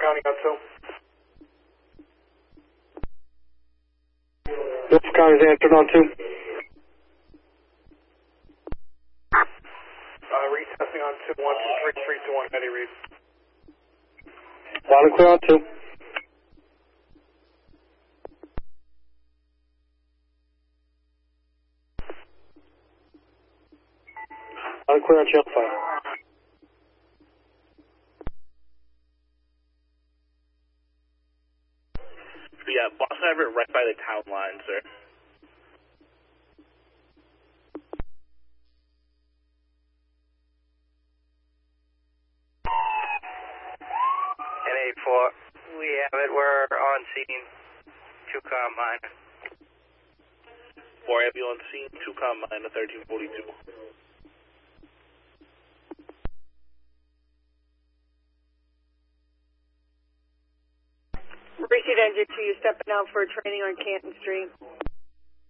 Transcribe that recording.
County on 2. Wolf County's answered on 2. Retesting on 2, 1, 2, 3, 3, 2, 1, Eddie Reed. Loud and clear on 2. Loud and clear on channel 5. Yeah, Boston Everett right by the town line, sir. N84, we have it, we're on scene, 2 combine. 4 Heavy on scene, 2 combine to 1342. Receive engine 2, you're stepping out for training on Canton Street.